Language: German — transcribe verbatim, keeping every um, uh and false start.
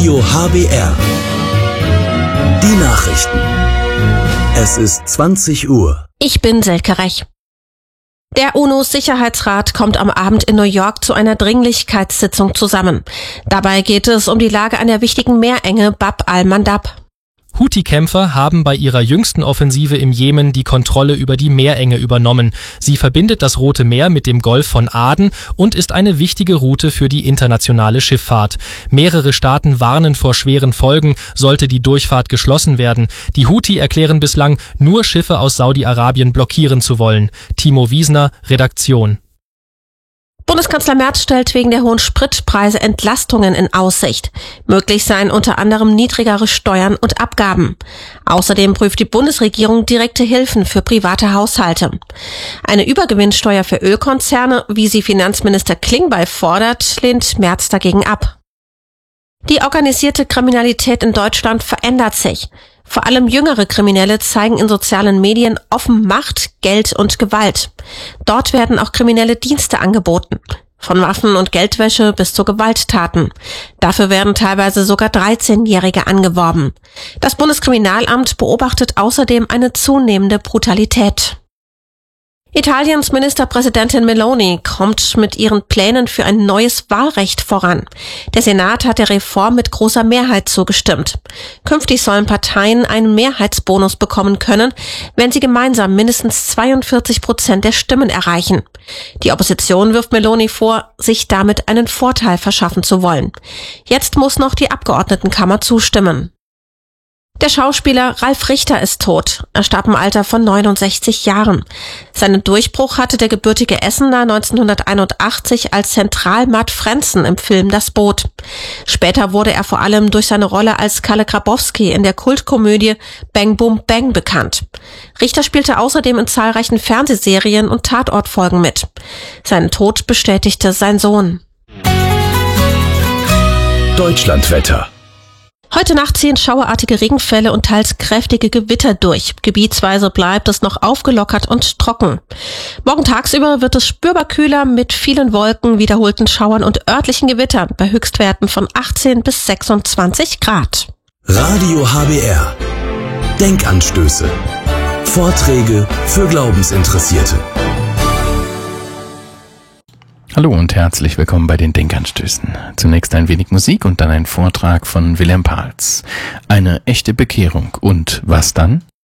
Radio H B R. Die Nachrichten. Es ist zwanzig Uhr. Ich bin Silke Rech. Der UNO-Sicherheitsrat kommt am Abend in New York zu einer Dringlichkeitssitzung zusammen. Dabei geht es um die Lage an der wichtigen Meerenge Bab al-Mandab. Houthi-Kämpfer haben bei ihrer jüngsten Offensive im Jemen die Kontrolle über die Meerenge übernommen. Sie verbindet das Rote Meer mit dem Golf von Aden und ist eine wichtige Route für die internationale Schifffahrt. Mehrere Staaten warnen vor schweren Folgen, sollte die Durchfahrt geschlossen werden. Die Houthi erklären bislang, nur Schiffe aus Saudi-Arabien blockieren zu wollen. Timo Wiesner, Redaktion. Bundeskanzler Merz stellt wegen der hohen Spritpreise Entlastungen in Aussicht. Möglich seien unter anderem niedrigere Steuern und Abgaben. Außerdem prüft die Bundesregierung direkte Hilfen für private Haushalte. Eine Übergewinnsteuer für Ölkonzerne, wie sie Finanzminister Klingbeil fordert, lehnt Merz dagegen ab. Die organisierte Kriminalität in Deutschland verändert sich. Vor allem jüngere Kriminelle zeigen in sozialen Medien offen Macht, Geld und Gewalt. Dort werden auch kriminelle Dienste angeboten. Von Waffen- und Geldwäsche bis zu Gewalttaten. Dafür werden teilweise sogar dreizehnjährige angeworben. Das Bundeskriminalamt beobachtet außerdem eine zunehmende Brutalität. Italiens Ministerpräsidentin Meloni kommt mit ihren Plänen für ein neues Wahlrecht voran. Der Senat hat der Reform mit großer Mehrheit zugestimmt. Künftig sollen Parteien einen Mehrheitsbonus bekommen können, wenn sie gemeinsam mindestens zweiundvierzig Prozent der Stimmen erreichen. Die Opposition wirft Meloni vor, sich damit einen Vorteil verschaffen zu wollen. Jetzt muss noch die Abgeordnetenkammer zustimmen. Der Schauspieler Ralf Richter ist tot. Er starb im Alter von neunundsechzig Jahren. Seinen Durchbruch hatte der gebürtige Essener neunzehnhunderteinundachtzig als Zentralmat Frenzen im Film Das Boot. Später wurde er vor allem durch seine Rolle als Kalle Grabowski in der Kultkomödie Bang Boom Bang bekannt. Richter spielte außerdem in zahlreichen Fernsehserien und Tatortfolgen mit. Seinen Tod bestätigte sein Sohn. Deutschlandwetter. Heute Nacht ziehen schauerartige Regenfälle und teils kräftige Gewitter durch. Gebietsweise bleibt es noch aufgelockert und trocken. Morgen tagsüber wird es spürbar kühler mit vielen Wolken, wiederholten Schauern und örtlichen Gewittern bei Höchstwerten von achtzehn bis sechsundzwanzig Grad. Radio H B R. Denkanstöße. Vorträge für Glaubensinteressierte. Hallo und herzlich willkommen bei den Denkanstößen. Zunächst ein wenig Musik und dann ein Vortrag von Wilhelm Pahls. Eine echte Bekehrung. Und was dann?